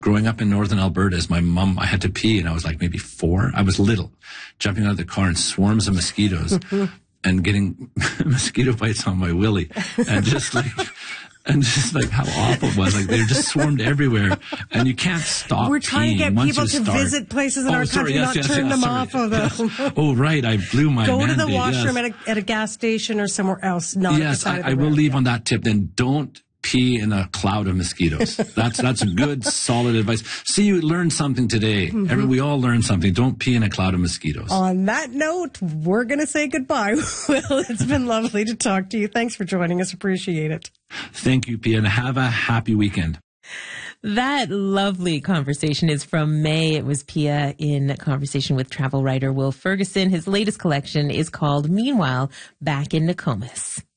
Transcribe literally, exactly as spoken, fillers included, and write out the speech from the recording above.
growing up in northern Alberta, as my mom, I had to pee and I was like maybe four. I was little, jumping out of the car and swarms of mosquitoes and getting mosquito bites on my willy and just like, and just like how awful it was. Like they just swarmed everywhere and you can't stop. We're trying peeing. to get Once people you to start, visit places in oh, our sorry, country, yes, not yes, turn yes, them sorry, off of them. yes. Oh, right. I blew my Go mandate, to the washroom yes. at, a, at a gas station or somewhere else. Not yes, at the side I, of the I will road. leave Yeah. on that tip. Then don't pee in a cloud of mosquitoes. That's that's good, solid advice. See, you learned something today. Mm-hmm. Every, we all learned something. Don't pee in a cloud of mosquitoes. On that note, we're going to say goodbye. Will, it's been lovely to talk to you. Thanks for joining us. Appreciate it. Thank you, Pia, and have a happy weekend. That lovely conversation is from May. It was Pia in conversation with travel writer Will Ferguson. His latest collection is called Meanwhile, Back in Nokomis.